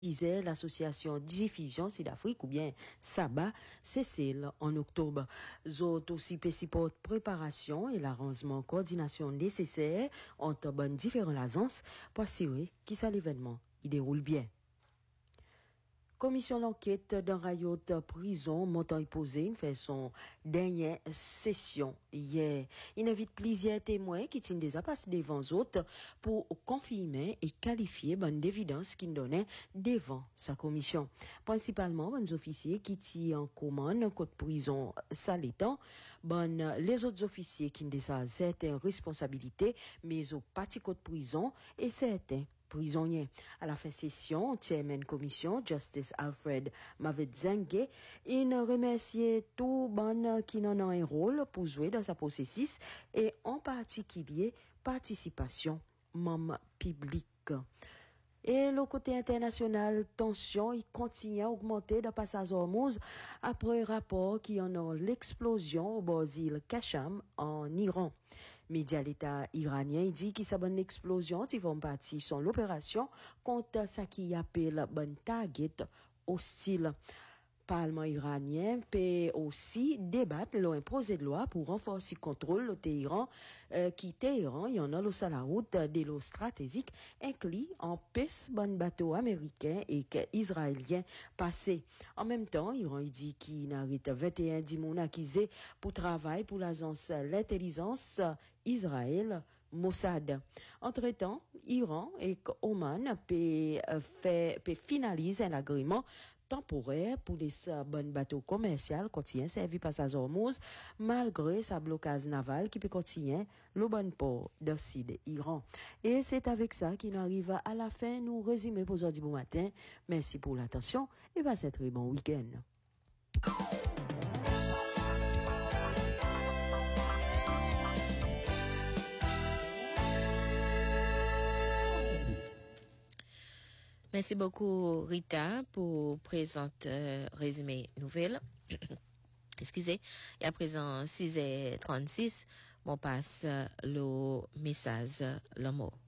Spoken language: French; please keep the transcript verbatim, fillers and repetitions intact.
disait l'association Diffusion Sud-Afrique ou bien Saba, c'est en octobre. Zot aussi support préparation et l'arrangement coordination nécessaire entre bonnes différentes agences pour assurer que ça l'événement il déroule bien. Commission d'enquête dans Rayot prison montant posé fait son dernière session hier. Il invite plusieurs témoins qui tiennent déjà passé devant autres pour confirmer et qualifier bonne évidence qui donnait devant sa commission. Principalement bonnes officiers qui tirent en commande côté prison Saletan, bonnes les autres officiers qui ont déjà certaines responsabilités mais au parti côté prison et certains prisonniers. À la fin session, chairman commission, Justice Alfred Mavetzengue, il remerciait tout bon qui en a un rôle pour jouer dans sa processus et en particulier participation membre public. Et le côté international, tension, il continue à augmenter dans passage Hormuz après rapport qui en a l'explosion au Bozil Kasham en Iran. Média l'État iranien dit qu'il s'abonne l'explosion qui vont partir sur l'opération contre ce qui appelle bonne target hostile. Parlement iranien peut aussi débattre un projet de loi pour renforcer le contrôle de Téhéran, euh, qui Téhéran, il y en a le la route de l'eau stratégique, inclus en peste bon bateau américain et israélien passé. En même temps, Iran il dit qu'il n'arrête vingt et un dimoun accusés pour travail pour l'agence l'intelligence Israël Mossad. Entre-temps, Iran et Oman peut faire peut finaliser un agrément temporaire pour les bonnes bateaux commerciaux continuent servi passage Hormuz malgré sa blocage naval qui peut continuer le bon port de sud Iran. Et c'est avec ça qu'il arrive à la fin nous résumer pour aujourd'hui bon matin. Merci pour l'attention et passez un très bon week-end. Merci beaucoup, Rita, pour présenter euh, résumé nouvelle. Excusez. Et à présent, six heures trente-six, on passe le message, le mot.